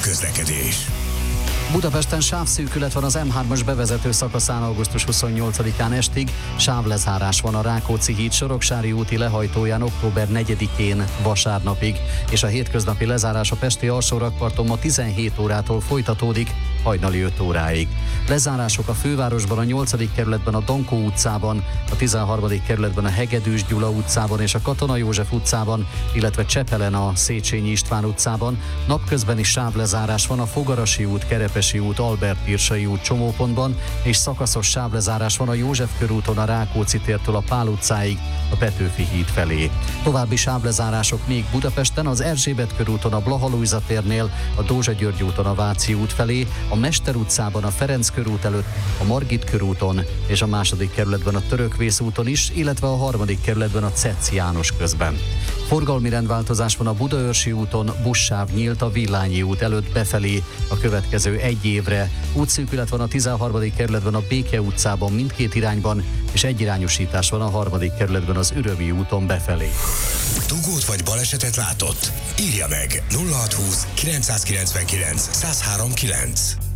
közlekedés. Budapesten sávszűkület van az M3-as bevezető szakaszán augusztus 28-án estig, sávlezárás van a Rákóczi híd Soroksári úti lehajtóján október 4-én vasárnapig, és a hétköznapi lezárás a pesti alsórakparton ma 17 órától folytatódik hajnali 5 óráig. Lezárások a fővárosban, a 8. kerületben a Dankó utcában, a 13. kerületben a Hegedűs Gyula utcában és a Katona József utcában, illetve Csepelen a Széchenyi István utcában. Napközben is sávlezárás van a Fogarasi út, Kerepesi út, Albert Pirsai út csomópontban, és szakaszos sávlezárás van a József körúton a Rákóczi tértől a Pál utcáig, a Petőfi híd felé. További sávlezárások még Budapesten, az Erzsébet körúton a Blaha Lujza térnél, a Dózsa György úton a Váci út felé, a Mester utcában a Ferenc körút előtt, a Margit körúton és a 2. kerületben a Törökvész úton is, illetve a 3. kerületben a Cetsz János közben. Forgalmi rendváltozás van a Budaörsi úton, buszsáv nyílt a Villányi út előtt befelé a következő 1 évre. Útszűkület van a 13. kerületben a Béke utcában mindkét irányban, és egyirányosítás van a 3. kerületben az Ürömi úton befelé. Dugót vagy balesetet látott? Írja meg 0620 999 1039.